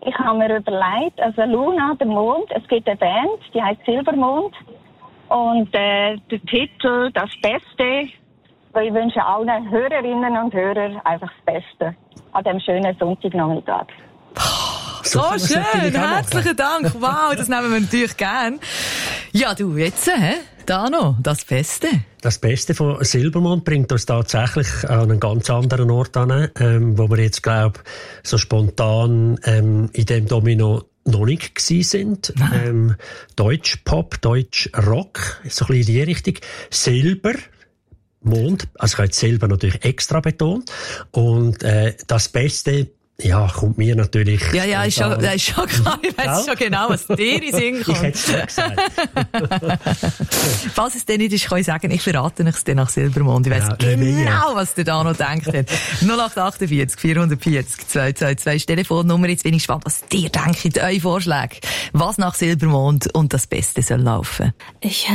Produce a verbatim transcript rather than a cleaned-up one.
Ich habe mir überlegt, also Luna, der Mond, es gibt eine Band, die heißt Silbermond. Und äh, der Titel, das Beste, weil ich wünsche allen Hörerinnen und Hörern einfach das Beste an diesem schönen Sonntagnachmittag. So, so schön, herzlichen Dank. Wow, das nehmen wir natürlich gern. Ja, du, jetzt, hä? Da noch, das Beste. Das Beste von Silbermond bringt uns tatsächlich an einen ganz anderen Ort an, ähm, wo wir jetzt, glaube so spontan ähm, in dem Domino noch nicht gsi sind. Ähm, Deutsch Pop, Deutsch Rock, so ein bisschen in die Richtung. Silber. Mond, also ich habe jetzt Silber natürlich extra betont. Und äh, das Beste, ja, kommt mir natürlich... Ja, ja, ist schon, ist schon klar. Ich weiss ja schon genau, was dir in Sinn kommt. Ich hätte es schon gesagt. Falls es denn nicht ist, kann ich sagen, ich verrate euch dann nach Silbermond. Ich weiss ja, genau, was der da noch denkt hat. null acht achtundvierzig vierhundertvierzig zweihundertzweiundzwanzig ist Telefonnummer. Jetzt bin ich gespannt, was ihr denkt, eure Vorschläge. Was nach Silbermond und das Beste soll laufen. Ich